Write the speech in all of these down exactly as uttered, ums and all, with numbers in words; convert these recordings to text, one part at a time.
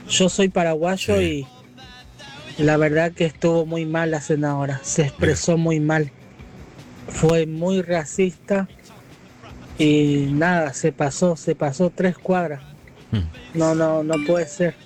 Yo soy paraguayo Sí. y la verdad que estuvo muy mal la senadora, se expresó muy mal, fue muy racista y nada, se pasó, se pasó tres cuadras. No, no, no puede ser.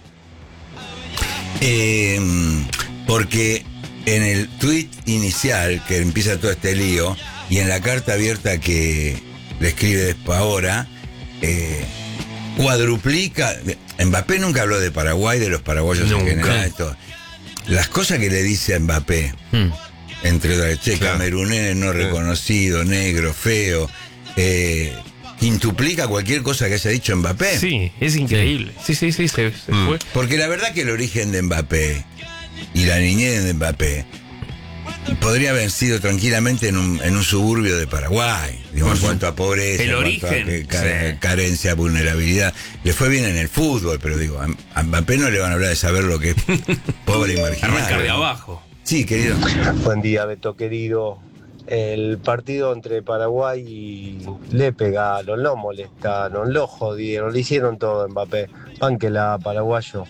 Eh, porque en el tuit inicial que empieza todo este lío y en la carta abierta que le escribe después ahora, eh, cuadruplica. Mbappé nunca habló de Paraguay, de los paraguayos Nunca. en general. Esto. Las cosas que le dice a Mbappé, Mm. entre otras, che, Claro. camerunés no Sí. reconocido, negro, feo, eh, quintuplica cualquier cosa que haya dicho Mbappé. Sí, es increíble. Sí, sí, sí, se, se Mm. fue. Porque la verdad que el origen de Mbappé y la niñez de Mbappé podría haber sido tranquilamente en un, en un suburbio de Paraguay, digo, en cuanto a pobreza, El en cuanto a origen, que- ca- sí. carencia, vulnerabilidad. Le fue bien en el fútbol, pero digo, a, a Mbappé no le van a hablar de saber lo que es pobre y Arrancar de marginal. abajo. Sí, querido. Buen día, Beto querido. El partido entre Paraguay y le pegaron, lo molestaron, lo jodieron, le hicieron todo a Mbappé. Bánquela, paraguayo.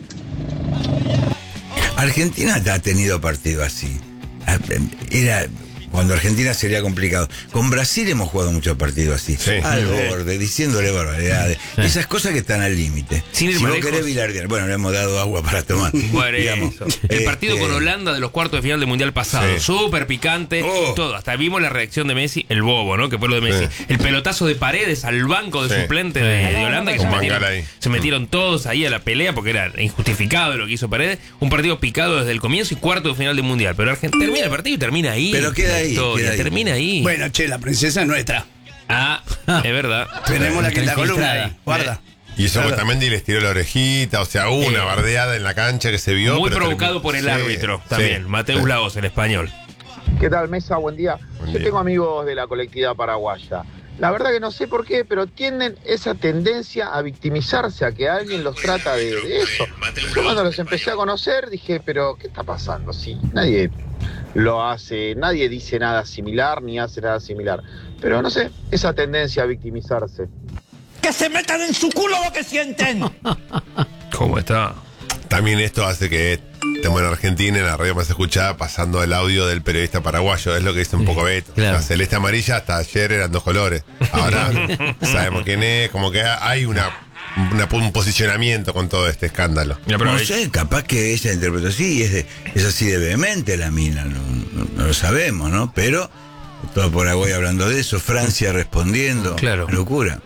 Argentina ha tenido partido así. Era cuando Argentina sería complicado. Con Brasil hemos jugado muchos partidos así. Sí. Al Sí. borde, diciéndole barbaridades. Esas cosas que están al límite. Sin ir Si más vos lejos. querés bilardear, bueno, le hemos dado agua para tomar. Bueno, digamos. eso. El partido Este, con Holanda de los cuartos de final del Mundial pasado. Sí. Súper picante. Oh. Todo. Hasta vimos la reacción de Messi, el bobo, ¿no? Que fue lo de Messi. Sí. El pelotazo de Paredes al banco de Sí. suplente de, de Holanda. Que se Con metieron, Bangal ahí. se metieron todos ahí a la pelea porque era injustificado lo que hizo Paredes. Un partido picado desde el comienzo y cuarto de final del Mundial. Pero Argentina termina el partido y termina ahí. Pero queda La ahí, historia, queda ahí. Termina ahí. Bueno, che, la princesa es nuestra. Ah, es verdad. Tenemos la quinta columna infiltrada. ahí. Guarda. Y supuestamente les tiró la orejita, o sea, hubo una Eh, bardeada en la cancha que se vio. Muy pero provocado terminó- por el Sí, árbitro sí, también. Mateus sí. Lagos, en español. ¿Qué tal, Mesa? Buen día. Buen Yo día. tengo amigos de la colectividad paraguaya. La verdad que no sé por qué, pero tienen esa tendencia a victimizarse, a que alguien los trata de, de eso. Yo cuando los empecé a conocer dije, pero ¿qué está pasando? Sí, nadie lo hace, nadie dice nada similar ni hace nada similar. Pero no sé, esa tendencia a victimizarse. Que se metan en su culo lo que sienten. ¿Cómo está? También esto hace que estemos en Argentina, en la radio más escuchada, pasando el audio del periodista paraguayo. Es lo que dice un poco Beto. Claro. La celeste amarilla hasta ayer eran dos colores. Ahora sabemos quién es, como que hay una, una- un posicionamiento con todo este escándalo. Mira, pero No ahí- sé, capaz que ella interpretó así, es, de- es así de vehemente la mina, no, no- no lo sabemos, ¿no? Pero todo Paraguay hablando de eso, Francia respondiendo, Claro. locura.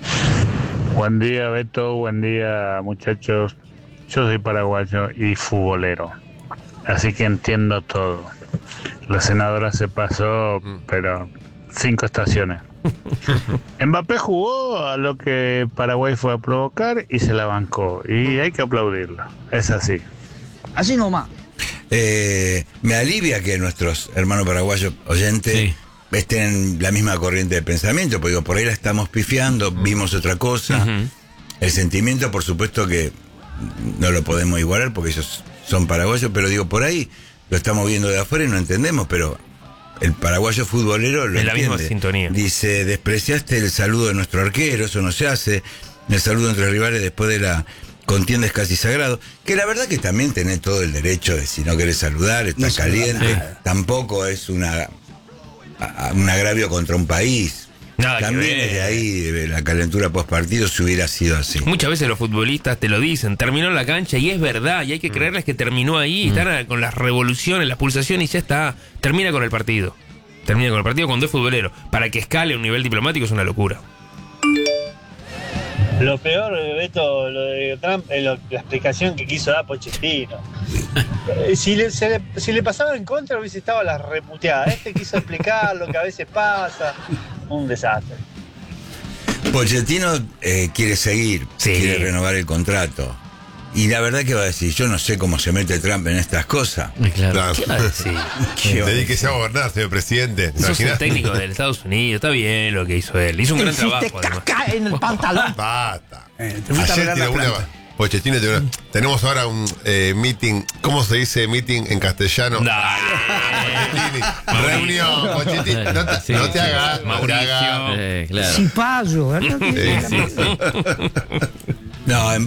Buen día, Beto. Buen día, muchachos. Yo soy paraguayo y futbolero, así que entiendo todo. La senadora se pasó, pero cinco estaciones. Mbappé jugó a lo que Paraguay fue a provocar y se la bancó. Y hay que aplaudirlo. Es así. Así nomás. Eh, me alivia que nuestros hermanos paraguayos oyentes Sí. estén en la misma corriente de pensamiento, porque digo, por ahí la estamos pifiando, vimos otra cosa. Ujú. El sentimiento, por supuesto que no lo podemos igualar porque ellos son paraguayos, pero digo, por ahí lo estamos viendo de afuera y no entendemos, pero el paraguayo futbolero lo Es la misma entiende. sintonía. Dice, despreciaste el saludo de nuestro arquero, eso no se hace. El saludo entre rivales después de la contienda es casi sagrado. Que la verdad que también tenés todo el derecho de, si no querés saludar, está No saludar caliente. nada. Tampoco es una a- un agravio contra un país. Nada que También ver. es de ahí de la calentura post partido si hubiera sido así. Muchas veces los futbolistas te lo dicen, terminó en la cancha y es verdad, y hay que creerles que terminó ahí, están a- con las revoluciones, las pulsaciones y ya está, termina con el partido. Termina con el partido cuando es futbolero. Para que escale a un nivel diplomático es una locura. Lo peor, Beto, lo de Trump, es lo- la explicación que quiso dar Pochettino. Eh, si, le, se le, si le pasaba en contra, hubiese estado la reputeada. Este quiso explicar lo que a veces pasa. Un desastre. Pochettino eh, quiere seguir, Sí. quiere renovar el contrato. Y la verdad que va a decir, yo no sé cómo se mete Trump en estas cosas. Claro. Claro. ¿Qué va a decir? ¿Qué va a Dedíquese a gobernar, señor presidente. ¿Te Sos un imaginas? técnico de Estados Unidos, está bien lo que hizo él. Hizo un gran trabajo. además. caca en el pantalón. Basta. Eh, te fuiste a Ayer regar la tiró una. planta. Pochettino tiró una- Tenemos ahora un eh, meeting. ¿Cómo se dice meeting en castellano? Dale. Pochettini. Reunión, Pochettino. No te, Sí, no te sí. hagas. No te hagas. Mauricio. Eh, claro. Cipayo, ¿verdad? Sí, sí, sí. No, en